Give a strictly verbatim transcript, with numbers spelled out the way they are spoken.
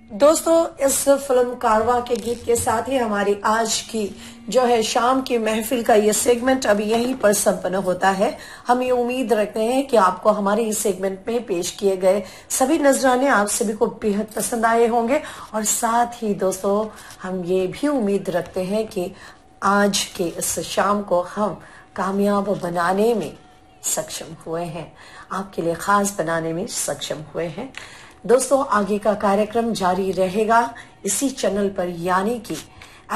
दोस्तों, इस फिल्म कारवां के गीत के साथ ही हमारी आज की जो है शाम की महफिल का ये सेगमेंट अभी यहीं पर संपन्न होता है। हम ये उम्मीद रखते हैं कि आपको हमारे इस सेगमेंट में पेश किए गए सभी नजराने आप सभी को बेहद पसंद आए होंगे और साथ ही दोस्तों हम ये भी उम्मीद रखते हैं कि आज के इस शाम को हम कामयाब बनाने में सक्षम हुए हैं, आपके लिए खास बनाने में सक्षम हुए हैं। दोस्तों, आगे का कार्यक्रम जारी रहेगा इसी चैनल पर, यानी कि